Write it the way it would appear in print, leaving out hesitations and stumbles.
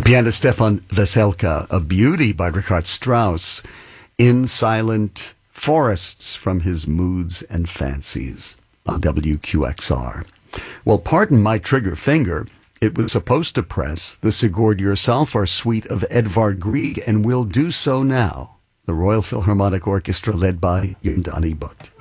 pianist Stefan Veselka, A Beauty by Richard Strauss, In Silent Forests from his Moods and Fancies on WQXR. Well, pardon my trigger finger. It was supposed to press The Sigurd Yourself, our suite of Edvard Grieg, and will do so now. The Royal Philharmonic Orchestra led by Jon Donnie Butt.